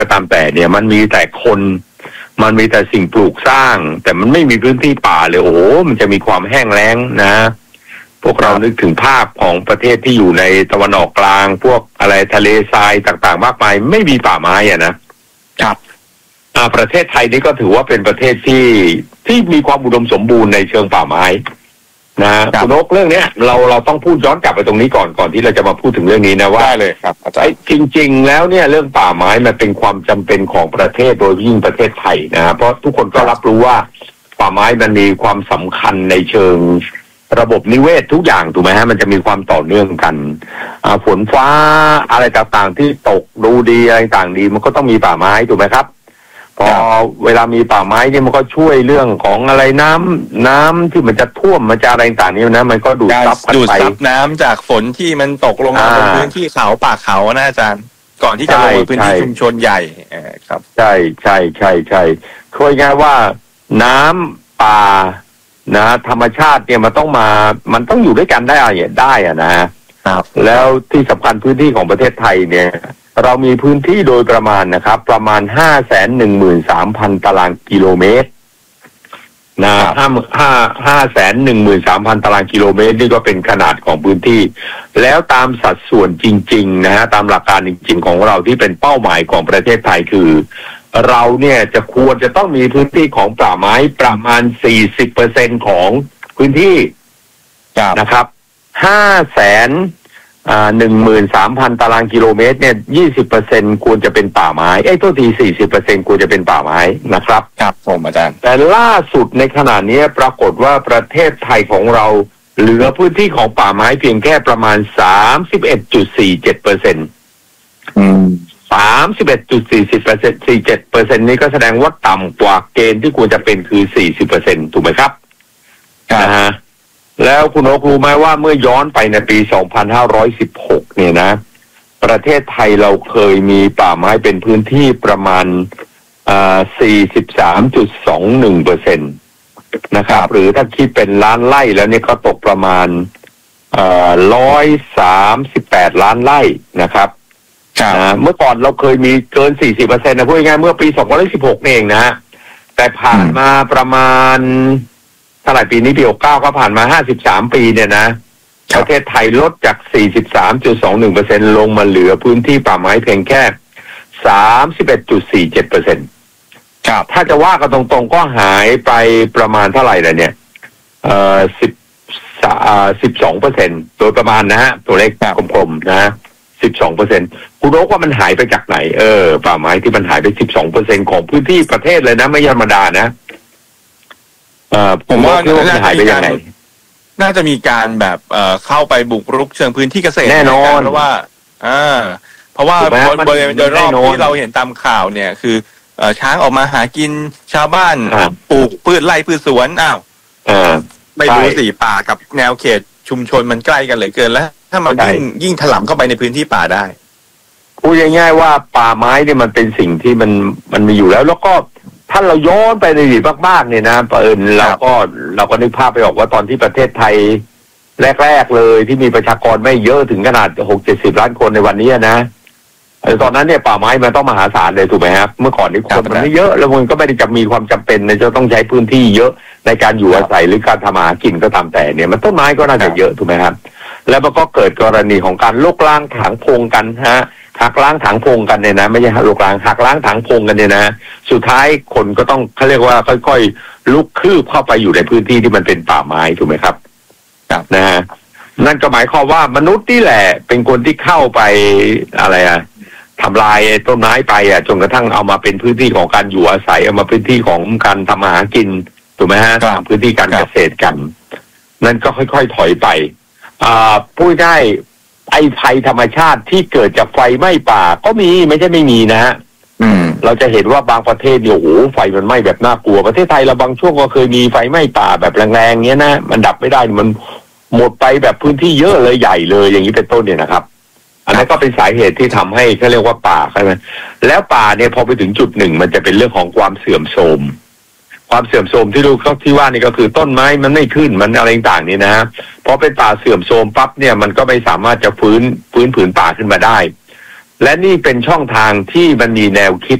ก็ตามแต่เนี่ยมันมีแต่คนมันมีแต่สิ่งปลูกสร้างแต่มันไม่มีพื้นที่ป่าเลยโอ้โหมันจะมีความแห้งแล้งนะพวกเรานึกถึงภาพของประเทศที่อยู่ในตะวันออกกลางพวกอะไรทะเลทรายต่างๆมากมายไม่มีป่าไม้อ่ะนะครับประเทศไทยนี่ก็ถือว่าเป็นประเทศที่มีความอุดมสมบูรณ์ในเชิงป่าไม้นะคุณนกเรื่องเนี้ยเราต้องพูดย้อนกลับไปตรงนี้ก่อนที่เราจะมาพูดถึงเรื่องนี้นะว่าได้เลยครับอาจารย์จริงๆแล้วเนี่ยเรื่องป่าไม้มันเป็นความจำเป็นของประเทศโดยยิ่งประเทศไทยนะเพราะทุกคนก็รับรู้ว่าป่าไม้มันมีความสำคัญในเชิงระบบนิเวศทุกอย่างถูกไหมฮะมันจะมีความต่อเนื่องกันฝนฟ้าอะไรต่างๆที่ตกดูดีอะไรต่างดีมันก็ต้องมีป่าไม้ถูกไหมครับพอเวลามีป่าไม้เนี่ยมันก็ช่วยเรื่องของอะไรน้ำที่มันจะท่วมมันจะอะไรต่างนี้นะมันก็ดูดซับน้ำจากฝนที่มันตกลงมาบนพื้นที่เขาป่าเขานะอาจารย์ก่อนที่จะลงพื้นที่ชุมชนใหญ่ครับใช่คุยง่ายว่าน้ำป่านะธรรมชาติเนี่ยมันต้องอยู่ด้วยกันได้อะนะครับแล้วที่สำคัญพื้นที่ของประเทศไทยเนี่ยเรามีพื้นที่โดยประมาณนะครับประมาณ513,000 ตารางกิโลเมตรนะ513,000 ตารางกิโลเมตรนี่ก็เป็นขนาดของพื้นที่แล้วตามสัดส่วนจริงๆนะฮะตามหลักการจริงๆของเราที่เป็นเป้าหมายของประเทศไทยคือเราเนี่ยควรจะต้องมีพื้นที่ของป่าไม้ประมาณ 40% ของพื้นที่นะครับ13,000 ตารางกิโลเมตรเนี่ย 20% ควรจะเป็นป่าไม้โทษที 40% ควรจะเป็นป่าไม้นะครับครับผมอาจารย์แต่ล่าสุดในขณะนี้ปรากฏว่าประเทศไทยของเราเหลือพื้นที่ของป่าไม้เพียงแค่ประมาณ 31.47% 31.47% นี้ก็แสดงว่าต่ำกว่าเกณฑ์ที่ควรจะเป็นคือ 40% ถูกไหมครับนะฮะแล้วคุณโอ๊ครู้ไหมว่าเมื่อย้อนไปในปี 2516 เนี่ยนะประเทศไทยเราเคยมีป่าไม้เป็นพื้นที่ประมาณ43.21% นะครับหรือถ้าคิดเป็นล้านไร่แล้วเนี่ยก็ตกประมาณ138 ล้านไร่นะครับเมื่อก่อนเราเคยมีเกิน 40% นะพูดง่ายๆเมื่อปี 2016 เองนะแต่ผ่านมาประมาณเท่าไหร่ปีนี้ปี69ก็ผ่านมา53ปีเนี่ยนะประเทศไทยลดจาก 43.21% ลงมาเหลือพื้นที่ป่าไม้เพียงแค่ 31.47% ครับถ้าจะว่ากันตรงๆก็หายไปประมาณเท่าไหร่ล่ะเนี่ย12% โดยประมาณนะฮะตัวเลขกลมๆนะ 12% คุณรู้ว่ามันหายไปจากไหนป่าไม้ที่มันหายไป 12% ของพื้นที่ประเทศเลยนะไม่ธรรมดานะผมว่าหายไปยังไงน่าจะมีการแบบเข้าไปบุกรุกเชิงพื้นที่เกษตรแน่นอนเพราะว่าบริเวณโดยรอบที่เราเห็นตามข่าวเนี่ยคือช้างออกมาหากินชาวบ้านปลูกพืชไร่พืชสวนไม่รู้สิป่ากับแนวเขตชุมชนมันใกล้กันเหลือเกินแล้วถ้ามันยิ่งถลำเข้าไปในพื้นที่ป่าได้พูดง่ายๆว่าป่าไม้เนี่ยมันเป็นสิ่งที่มันมีอยู่แล้วก็ถ้าเราย้อนไปในอดีตมากๆเนี่ยนะเราก็นึกภาพไปออกว่าตอนที่ประเทศไทยแรกๆเลยที่มีประชากรไม่เยอะถึงขนาด 60-70 ล้านคนในวันนี้นะตอนนั้นเนี่ยป่าไม้มันต้องมหาศาลเลยถูกไหมครับเมื่อก่อนนี้คนมันไม่เยอะแล้วมันก็ไม่ได้จะมีความจำเป็นจะต้องใช้พื้นที่เยอะในการอยู่อาศัยหรือการทำมาหากินก็ตามแต่เนี่ยมันต้นไม้ก็น่าจะเยอะถูกไหมครับแล้วมันก็เกิดกรณีของการลกล้างถางพงกันหักล้างถังพงกันเนี่ยนะไม่ใช่ลกล้างหักล้างถังพงกันเนี่ยนะสุดท้ายคนก็ต้องเขาเรียกว่าค่อยๆลุกคืบเข้าไปอยู่ในพื้นที่ที่มันเป็นป่าไม้ถูกไหมครับนะฮะนั่นก็หมายความว่ามนุษย์นี่แหละเป็นคนที่เข้าไปทำลายต้นไม้ไปจนกระทั่งเอามาเป็นพื้นที่ของการอยู่อาศัยเอามาพื้นที่ของการทำมาหากินถูกไหมฮะทำพื้นที่การเกษตรกันนั่นก็ค่อยๆถอยไปพูดได้ภัยธรรมชาติที่เกิดจากไฟไหม้ป่าก็มีไม่ใช่ไม่มีนะฮะเราจะเห็นว่าบางประเทศเนี่ยโอ้โหไฟมันไหม้แบบน่ากลัวประเทศไทยเราบางช่วงก็เคยมีไฟไหม้ป่าแบบแรงๆเงี้ยนะมันดับไม่ได้มันหมดไปแบบพื้นที่เยอะเลยใหญ่เลยอย่างนี้เป็นต้นเนี่ยนะครับอันนั้นก็เป็นสาเหตุที่ทำให้เขาเรียกว่าป่าใช่ไหมแล้วป่าเนี่ยพอไปถึงจุดหนึ่งมันจะเป็นเรื่องของความเสื่อมโทรมที่รู้ที่ว่านี่ก็คือต้นไม้มันไม่ขึ้นมันอะไรต่างๆนี่นะพอเป็นป่าเสื่อมโทรมปั๊บเนี่ยมันก็ไม่สามารถจะฟื้นผืนป่าขึ้นมาได้และนี่เป็นช่องทางที่มันมีแนวคิด